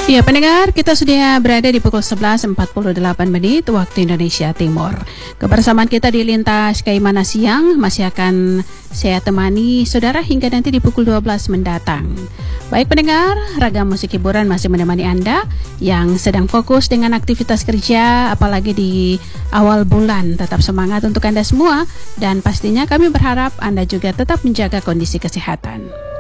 Ya pendengar, kita sudah berada di pukul 11.48 waktu Indonesia Timur. Kebersamaan kita di Lintas Kaimana Siang masih akan saya temani saudara hingga nanti di pukul 12 mendatang. Baik pendengar, ragam musik hiburan masih menemani Anda yang sedang fokus dengan aktivitas kerja, apalagi di awal bulan. Tetap semangat untuk Anda semua dan pastinya kami berharap Anda juga tetap menjaga kondisi kesehatan.